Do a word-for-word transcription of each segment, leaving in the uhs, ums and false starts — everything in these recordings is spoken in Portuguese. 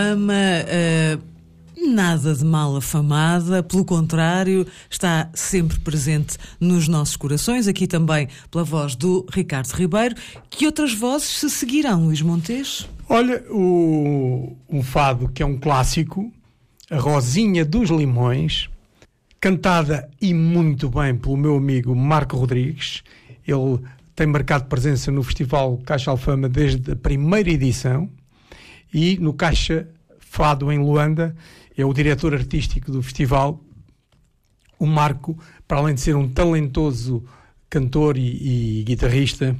Ama, uh, nada de mal afamada, pelo contrário, está sempre presente nos nossos corações, aqui também pela voz do Ricardo Ribeiro. Que outras vozes se seguirão, Luís Montes? Olha, o, um fado que é um clássico, a Rosinha dos Limões, cantada e muito bem pelo meu amigo Marco Rodrigues. Ele tem marcado presença no Festival Caixa Alfama desde a primeira edição e no Caixa Fado em Luanda é o diretor artístico do festival. O Marco, para além de ser um talentoso cantor e, e guitarrista,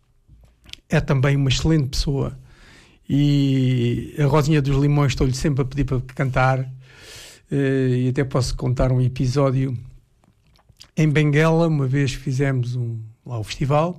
é também uma excelente pessoa. E a Rosinha dos Limões estou-lhe sempre a pedir para cantar, e até posso contar um episódio. Em Benguela, uma vez fizemos um, lá o festival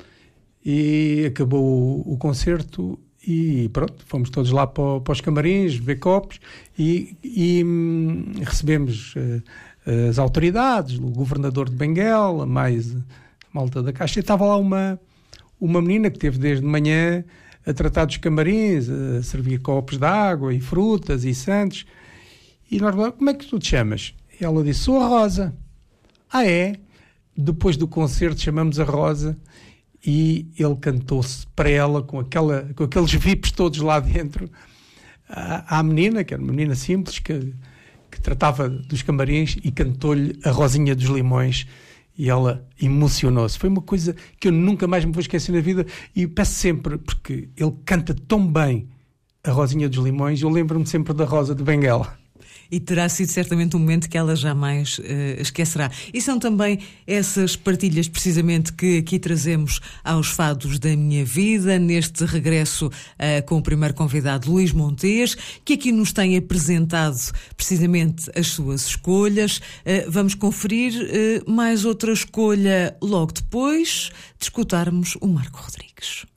e acabou o, o concerto e pronto, fomos todos lá para, para os camarins ver copos e, e hum, recebemos uh, as autoridades, o governador de Benguela, mais a malta da Caixa, e estava lá uma, uma menina que teve desde manhã a tratar dos camarins, a servir copos de água e frutas e santos. E nós falamos: como é que tu te chamas? E ela disse: sou a Rosa. Ah, é? Depois do concerto chamamos a Rosa e ele cantou-se para ela com, aquela, com aqueles V I Ps todos lá dentro à, à menina, que era uma menina simples que, que tratava dos camarins, e cantou-lhe a Rosinha dos Limões e ela emocionou-se. Foi uma coisa que eu nunca mais me vou esquecer na vida e peço sempre, porque ele canta tão bem a Rosinha dos Limões, eu lembro-me sempre da Rosa de Benguela. E terá sido certamente um momento que ela jamais uh, esquecerá. E são também essas partilhas, precisamente, que aqui trazemos aos Fados da Minha Vida, neste regresso uh, com o primeiro convidado, Luís Montes, que aqui nos tem apresentado precisamente as suas escolhas. Uh, vamos conferir uh, mais outra escolha logo depois de escutarmos o Marco Rodrigues.